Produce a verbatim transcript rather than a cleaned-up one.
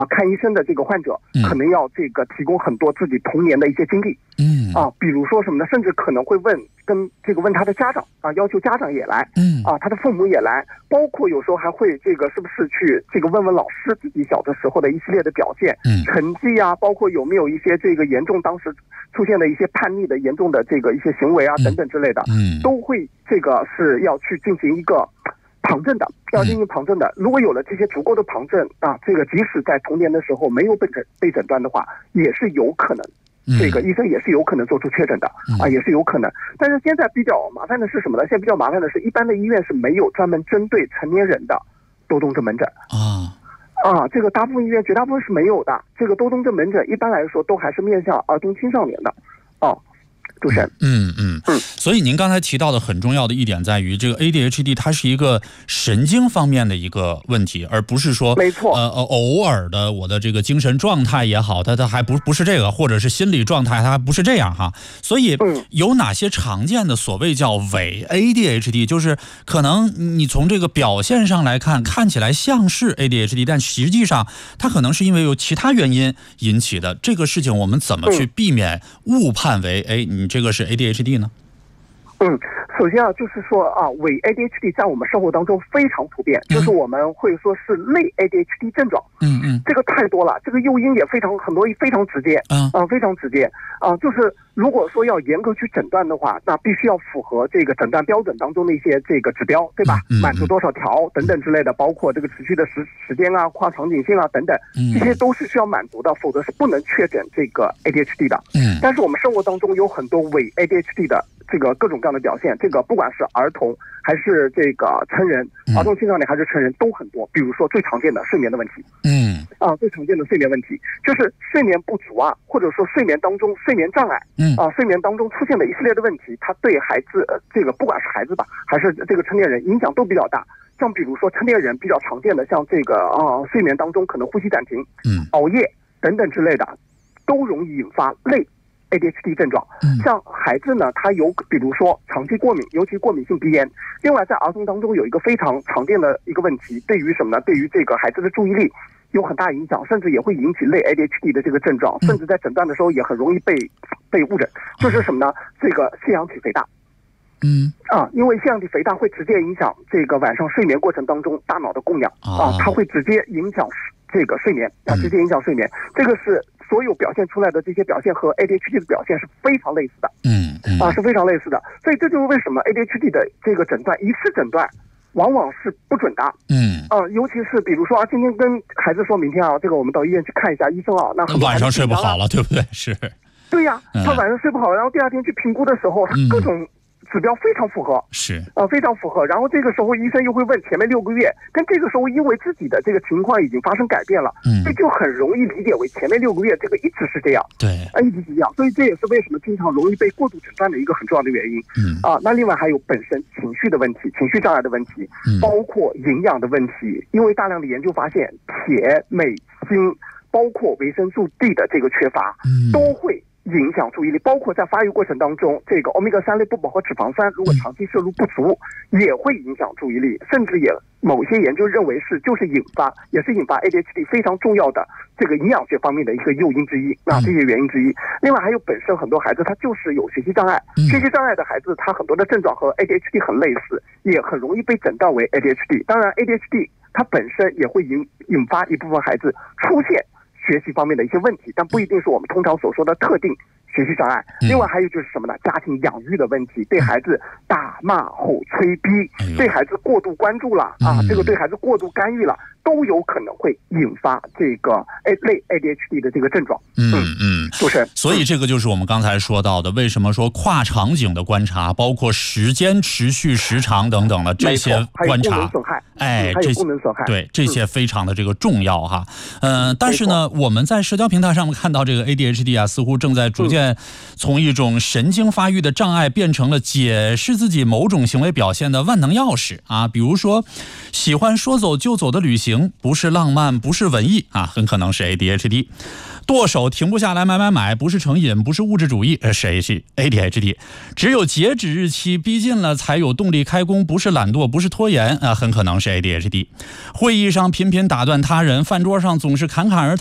看医生的这个患者，可能要这个提供很多自己童年的一些经历， 嗯啊，比如说什么呢？甚至可能会问跟这个问他的家长啊，要求家长也来， 嗯啊，他的父母也来，包括有时候还会这个是不是去这个问问老师自己小的时候的一系列的表现， 嗯成绩啊，包括有没有一些这个严重当时出现的一些叛逆的严重的这个一些行为啊、 嗯、 等等之类的， 嗯， 都会这个是要去进行一个旁证的，要进行旁证的。如果有了这些足够的旁证啊，这个即使在童年的时候没有被诊被诊断的话，也是有可能，这个医生也是有可能做出确诊的啊，也是有可能。但是现在比较麻烦的是什么呢？现在比较麻烦的是，一般的医院是没有专门针对成年人的多动症门诊啊啊，这个大部分医院绝大部分是没有的。这个多动症门诊一般来说都还是面向儿童青少年的啊。主持人， 嗯嗯嗯，所以您刚才提到的很重要的一点在于，这个 A D H D 它是一个神经方面的一个问题，而不是说， 没错， 呃呃，偶尔的我的这个精神状态也好，它它还不不是这个，或者是心理状态它还不是这样哈。所以有哪些常见的所谓叫伪 A D H D， 就是可能你从这个表现上来看，看起来像是 A D H D， 但实际上它可能是因为有其他原因引起的。这个事情我们怎么去避免误判为哎你这个是 A D H D 呢？ 嗯，首先啊，就是说啊，伪 A D H D 在我们生活当中非常普遍， 嗯、 就是我们会说是类 A D H D 症状。 嗯嗯， 这个太多了，这个诱因也非常很多，非常直接。 嗯啊，非常直接啊，就是如果说要严格去诊断的话，那必须要符合这个诊断标准当中的一些这个指标，对吧？ 嗯嗯、 满足多少条等等之类的，包括这个持续的时时间啊、跨场景性啊等等，这些都是需要满足的，否则是不能确诊这个 A D H D 的。 嗯， 但是我们生活当中有很多伪 A D H D 的这个各种各样的表现，这个不管是儿童还是这个成人，儿童青少年还是成人都很多。比如说最常见的睡眠的问题， 嗯啊，最常见的睡眠问题就是睡眠不足啊，或者说睡眠当中睡眠障碍， 嗯啊，睡眠当中出现的一系列的问题，它对孩子、呃、这个不管是孩子吧，还是这个成年人影响都比较大。像比如说成年人比较常见的，像这个啊睡眠当中可能呼吸暂停、 嗯熬夜等等之类的，都容易引发类A D H D 症状。像孩子呢，他有比如说长期过敏，尤其过敏性鼻炎。另外，在儿童当中有一个非常常见的一个问题，对于什么呢？对于这个孩子的注意力有很大影响，甚至也会引起类 A D H D 的这个症状，甚至在诊断的时候也很容易被被误诊。就是什么呢？这个腺样体肥大。 嗯啊，因为腺样体肥大会直接影响这个晚上睡眠过程当中大脑的供氧啊，它会直接影响这个睡眠啊，直接影响睡眠。这个是所有表现出来的这些表现和 A D H D 的表现是非常类似的， 嗯嗯啊，是非常类似的。所以这就是为什么 A D H D 的这个诊断一次诊断往往是不准的。 嗯啊，尤其是比如说啊，今天跟孩子说明天啊，这个我们到医院去看一下医生啊，那晚上睡不好了，对不对？是。 对呀、啊，他晚上睡不好，然后第二天去评估的时候，他各种指标非常符合， 是啊、呃，非常符合。然后这个时候医生又会问前面六个月，跟这个时候因为自己的这个情况已经发生改变了， 嗯， 这就很容易理解为前面六个月这个一直是这样， 对， 啊、呃，一直是这样。所以这也是为什么经常容易被过度诊断的一个很重要的原因。 嗯啊，那另外还有本身情绪的问题、情绪障碍的问题， 嗯， 包括营养的问题，因为大量的研究发现，铁、镁、锌，包括维生素 D 的这个缺乏， 嗯， 都会影响注意力，包括在发育过程当中，这个欧米伽三类不饱和脂肪酸如果长期摄入不足，也会影响注意力，甚至也某些研究认为是就是引发，也是引发 A D H D 非常重要的这个营养学方面的一个诱因之一啊，这些原因之一。另外还有本身很多孩子他就是有学习障碍，学习障碍的孩子他很多的症状和 A D H D 很类似，也很容易被诊断为 A D H D。当然 A D H D 它本身也会引引发一部分孩子出现学习方面的一些问题，但不一定是我们通常所说的特定学习障碍。另外还有就是什么呢？家庭养育的问题，对孩子打骂吼催逼，对孩子过度关注了啊，这个对孩子过度干预了，都有可能会引发这个 A 类 A D H D 的这个症状。 嗯嗯， 主持人， 所以这个就是我们刚才说到的，为什么说跨场景的观察，包括时间持续时长等等的这些观察，哎， 还有功能损害， 对这些非常的这个重要哈。嗯、呃，但是呢，我们在社交平台上面看到这个 A D H D 啊，似乎正在逐渐从一种神经发育的障碍变成了解释自己某种行为表现的万能钥匙啊。比如说，喜欢说走就走的旅行。 行，不是浪漫，不是文艺啊，很可能是 A D H D。剁手停不下来买买买，不是成瘾，不是物质主义，呃，谁是 A D H D？ 只有截止日期逼近了才有动力开工，不是懒惰，不是拖延啊，很可能是 A D H D。会议上频频打断他人，饭桌上总是侃侃而谈。